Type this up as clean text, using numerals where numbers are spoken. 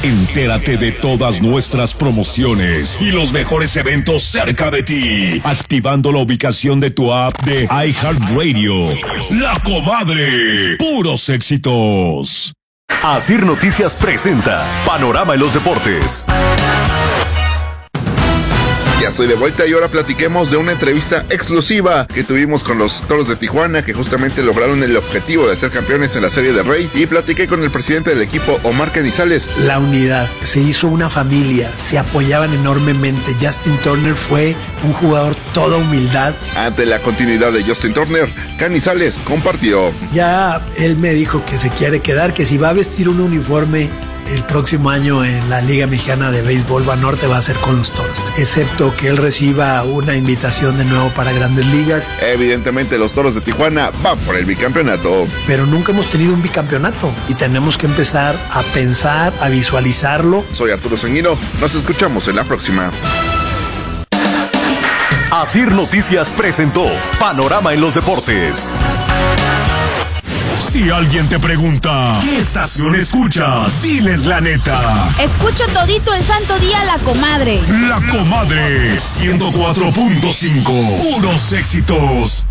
Entérate de todas nuestras promociones y los mejores eventos cerca de ti, activando la ubicación de tu app de iHeartRadio. La Comadre, puros éxitos. Asir Noticias presenta Panorama en los Deportes. Ya estoy de vuelta y ahora platiquemos de una entrevista exclusiva que tuvimos con los Toros de Tijuana, que justamente lograron el objetivo de ser campeones en la Serie del Rey, y platiqué con el presidente del equipo, Omar Canizales. La unidad, se hizo una familia, se apoyaban enormemente. Justin Turner fue un jugador toda humildad. Ante la continuidad de Justin Turner, Canizales compartió. Ya él me dijo que se quiere quedar, que si va a vestir un uniforme el próximo año en la Liga Mexicana de Béisbol Banorte va a ser con los Toros, excepto que él reciba una invitación de nuevo para Grandes Ligas. Evidentemente los Toros de Tijuana van por el bicampeonato. Pero nunca hemos tenido un bicampeonato y tenemos que empezar a pensar, a visualizarlo. Soy Arturo Sanguino, nos escuchamos en la próxima. Asir Noticias presentó Panorama en los Deportes. Si alguien te pregunta, ¿qué estación escuchas? Diles la neta. Escucho todito el santo día La Comadre. La Comadre, 104.5. Puros éxitos.